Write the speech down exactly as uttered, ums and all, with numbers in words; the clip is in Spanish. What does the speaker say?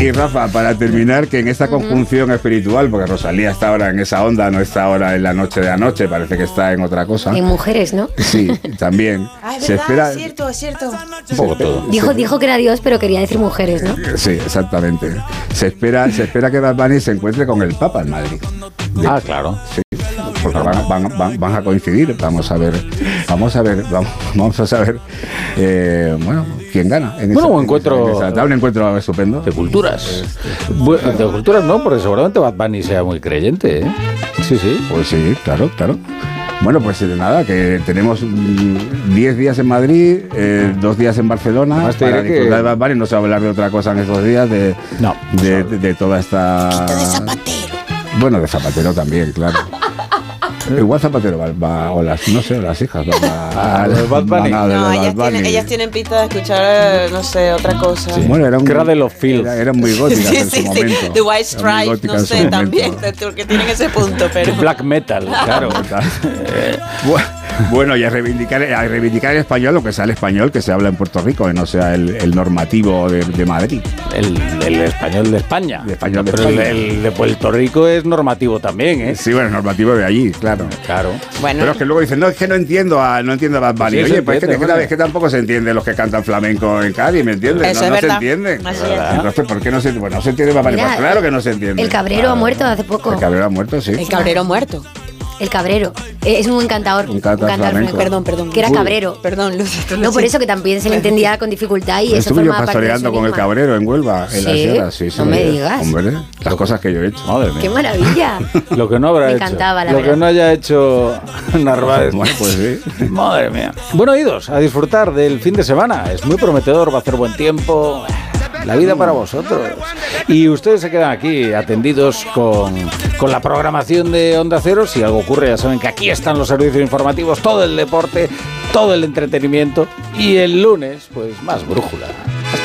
Y Rafa, para terminar, que en esta conjunción uh-huh. espiritual, porque Rosalía está ahora en esa onda, no está ahora en la noche de anoche, parece que está en otra cosa. En mujeres, ¿no? Sí, también. Ah, es se verdad, espera, es cierto, es cierto. Un poco todo. Dijo, dijo que era Dios, pero quería decir mujeres, ¿no? Sí, exactamente. Se espera, se espera que Bad Bunny se encuentre con el Papa en Madrid. Ah, claro. Sí, porque van, van, van, van a coincidir. Vamos a ver, vamos a ver, vamos, vamos a saber, eh, bueno, quién gana. En bueno, esa, un encuentro, en esa, en esa, un encuentro estupendo. De culturas. Bueno, de culturas no, porque seguramente Bad Bunny sea muy creyente, ¿eh? Sí, sí. Pues sí, claro, claro. Bueno, pues nada, que tenemos diez días en Madrid, eh, dos días en Barcelona. Además, te para diré disfrutar que... de Bad Bunny. No se va a hablar de otra cosa en estos días, de, no, de, de, de toda esta... de Zapatero. Bueno, de Zapatero también, claro. Igual Zapatero va, va, o las, no sé, las hijas van a, a los Bad Bunny. No, no ellas, tienen, ellas tienen pinta de escuchar, no sé, otra cosa. Sí. Bueno, era un, Cradle of Filth. Era, eran muy góticas sí, en sí, su momento. Sí. The White Stripes, no sé, también, porque tienen ese punto, pero... Black metal, claro. Bueno, y a reivindicar, a reivindicar el español, lo que sea el español que se habla en Puerto Rico, y no sea el, el normativo de, de Madrid. El, el español de España. El español de Pero España. El, el de Puerto Rico es normativo también, ¿eh? Sí, bueno, es normativo de allí, claro. Claro. Bueno. Pero es que luego dicen, no, es que no entiendo a, no entiendo a Bad Bunny. Sí, Oye, pues entiende, es que, es, que, es que tampoco se entiende los que cantan flamenco en Cádiz, ¿me entiendes? Eso no, es no verdad. se entienden. Así es. Entonces, ¿por qué no se, bueno, no se entiende Bad Bunny? Pues claro que no se entiende. El Cabrero claro. ha muerto hace poco. El Cabrero ha muerto, sí. El Cabrero muerto. El Cabrero. Es un cantador. Un cantador flamenco. Perdón, perdón. Que era Uy. Cabrero. Perdón, Lucy. No, por eso que también se le entendía con dificultad y eso Estuve yo formaba parte de su pastoreando con el enigma. Cabrero en Huelva, en ¿Sí? la sierra. Sí, sí, No me digas. Hombre, las cosas que yo he hecho. Madre mía. ¡Qué maravilla! Lo que no habrá Me hecho. encantaba, la Lo verdad. que no haya hecho Narváez. Bueno, pues sí. Madre mía. Bueno, idos a disfrutar del fin de semana. Es muy prometedor, va a hacer buen tiempo. La vida para vosotros. Y ustedes se quedan aquí atendidos con, con la programación de Onda Cero. Si algo ocurre, ya saben que aquí están los servicios informativos, todo el deporte, todo el entretenimiento. Y el lunes, pues más brújula.